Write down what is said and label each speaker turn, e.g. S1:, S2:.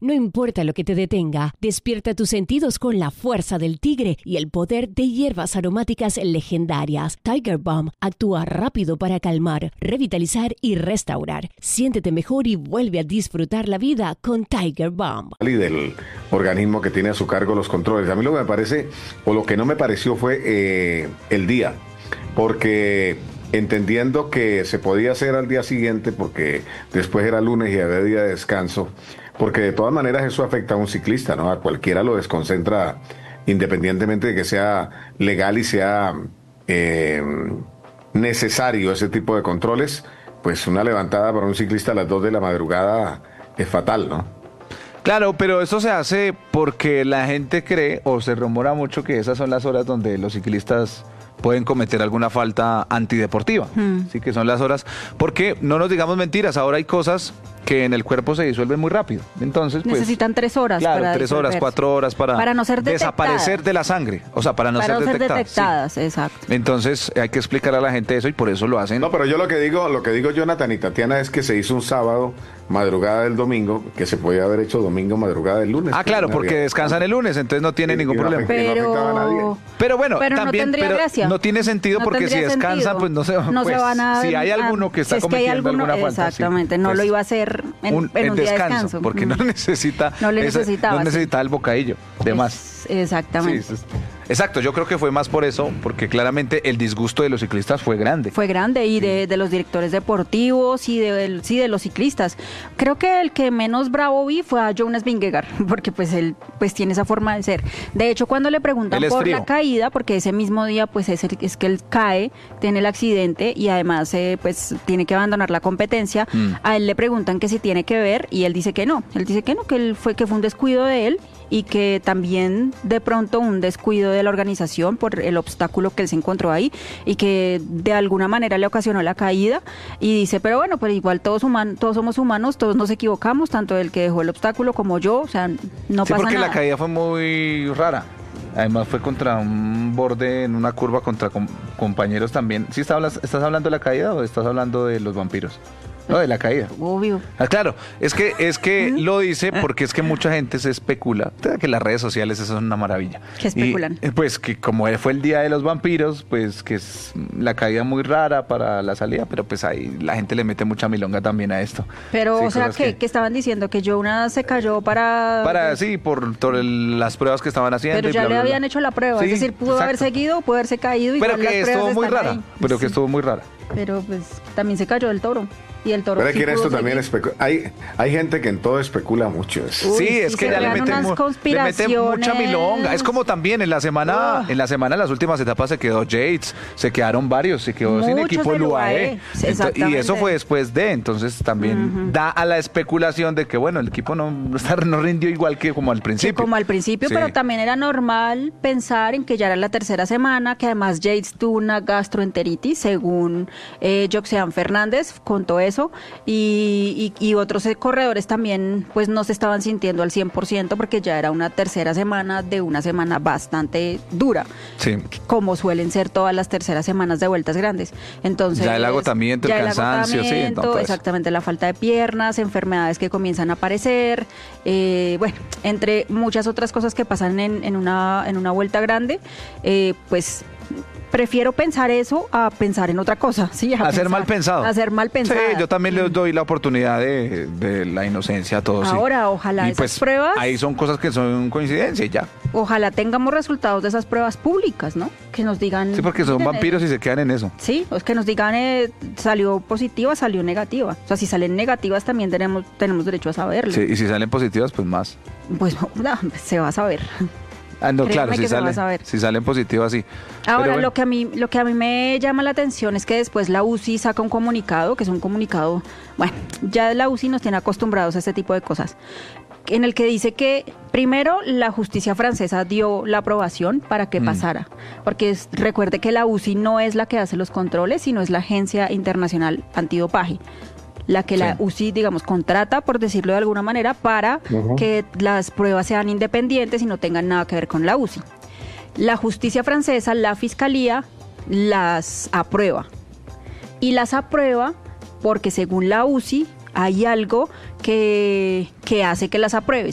S1: No importa lo que te detenga, despierta tus sentidos con la fuerza del tigre y el poder de hierbas aromáticas legendarias. Tiger Balm actúa rápido para calmar, revitalizar y restaurar. Siéntete mejor y vuelve a disfrutar la vida con Tiger Balm.
S2: Y del organismo que tiene a su cargo los controles. A mí lo que me parece, o lo que no me pareció fue el día, porque entendiendo que se podía hacer al día siguiente, porque después era lunes y había día de descanso, porque de todas maneras eso afecta a un ciclista, ¿no? A cualquiera lo desconcentra, independientemente de que sea legal y sea necesario ese tipo de controles. Pues una levantada para un ciclista a las 2 de la madrugada es fatal, ¿no?
S3: Claro, pero eso se hace porque la gente cree, o se rumora mucho, que esas son las horas donde los ciclistas pueden cometer alguna falta antideportiva. Sí, que son las horas, porque no nos digamos mentiras, ahora hay cosas que en el cuerpo se disuelven muy rápido. Entonces, pues,
S4: necesitan 3 horas.
S3: Claro,
S4: para
S3: 3 horas, 4 horas para
S4: no ser
S3: desaparecer de la sangre. O sea, para no ser detectadas.
S4: Sí. Exacto.
S3: Entonces, hay que explicar a la gente eso y por eso lo hacen.
S2: No, pero yo lo que digo Jonathan y Tatiana, es que se hizo un sábado, madrugada del domingo, que se podía haber hecho domingo, madrugada del lunes.
S3: Ah, claro, porque descansan el lunes, entonces no tiene ningún problema. Pero bueno, también no tiene sentido, porque si descansan, pues no se van a... Si hay alguno que está cometiendo alguna falta.
S4: Exactamente, no lo iba a hacer en un día de descanso.
S3: Porque no necesita el bocadillo de más.
S4: Exactamente.
S3: Sí, exacto, yo creo que fue más por eso, porque claramente el disgusto de los ciclistas fue grande.
S4: Fue grande, y de los directores deportivos y de los ciclistas. Creo que el que menos bravo vi fue a Jonas Vingegaard, porque pues él pues tiene esa forma de ser. De hecho, cuando le preguntan por la caída, porque ese mismo día pues es que él cae, tiene el accidente y además pues tiene que abandonar la competencia, a él le preguntan que si tiene que ver y él dice que no. Él dice que no, que fue un descuido de él, y que también de pronto un descuido de la organización por el obstáculo que él se encontró ahí, y que de alguna manera le ocasionó la caída. Y dice, pero bueno, pues igual todos somos humanos, todos nos equivocamos, tanto el que dejó el obstáculo como yo, o sea, no pasa nada.
S3: Sí, porque la caída fue muy rara. Además fue contra un borde en una curva contra compañeros también. ¿Sí estás hablando de la caída o estás hablando de los vampiros? No, de la caída.
S4: Obvio.
S3: Ah, claro, es que lo dice porque es que mucha gente se especula, que las redes sociales eso es una maravilla.
S4: ¿Qué especulan?
S3: Y, pues que como fue el día de los vampiros, pues que es la caída muy rara para la salida, pero pues ahí la gente le mete mucha milonga también a esto.
S4: Pero, sí, o sea, que estaban diciendo que Jonas se cayó por
S3: las pruebas que estaban haciendo.
S4: Pero ya le habían hecho la prueba, sí, es decir, pudo haber seguido, pudo haberse caído.
S3: Pero que estuvo muy rara, que estuvo muy rara.
S4: Pero pues también se cayó del Toro. Y el Toro.
S2: Pero es que esto también hay gente que en todo especula mucho.
S3: Sí, es que ya le meten mucha milonga. Es como también en la semana, las últimas etapas se quedó Yates, se quedaron varios, se quedó sin equipo el UAE. Y eso fue después de, entonces también da a la especulación de que bueno, el equipo no rindió igual que como al principio.
S4: Sí, como al principio, sí. Pero también era normal pensar en que ya era la tercera semana, que además Yates tuvo una gastroenteritis, según Joxean Fernández contó eso. Y otros corredores también pues no se estaban sintiendo al 100%, porque ya era una tercera semana de una semana bastante dura,
S3: sí,
S4: como suelen ser todas las terceras semanas de vueltas grandes. Entonces
S3: ya el agotamiento, el cansancio, sí,
S4: exactamente, la falta de piernas, enfermedades que comienzan a aparecer, bueno, entre muchas otras cosas que pasan en una vuelta grande, pues prefiero pensar eso a pensar en otra cosa, ¿sí? A
S3: ser mal pensado.
S4: A ser mal pensado.
S3: Sí, yo también les doy la oportunidad de la inocencia a todos.
S4: Ahora, ojalá esas
S3: pues,
S4: pruebas...
S3: ahí son cosas que son coincidencia y ya.
S4: Ojalá tengamos resultados de esas pruebas públicas, ¿no? Que nos digan...
S3: Sí, porque son vampiros y se quedan en eso.
S4: Sí, es que nos digan salió positiva, salió negativa. O sea, si salen negativas también tenemos derecho a saberlo.
S3: Sí, y si salen positivas, pues más.
S4: Pues no, se va a saber.
S3: Ah, no, claro, si salen positivos así.
S4: Ahora, bueno, lo que a mí me llama la atención es que después la UCI saca un comunicado, que es un comunicado, bueno, ya la UCI nos tiene acostumbrados a este tipo de cosas, en el que dice que primero la justicia francesa dio la aprobación para que pasara, porque recuerde que la UCI no es la que hace los controles, sino es la Agencia Internacional Antidopaje, la que la UCI, digamos, contrata, por decirlo de alguna manera, para que las pruebas sean independientes y no tengan nada que ver con la UCI. La justicia francesa, la fiscalía, las aprueba. Y las aprueba porque según la UCI hay algo que hace que las apruebe.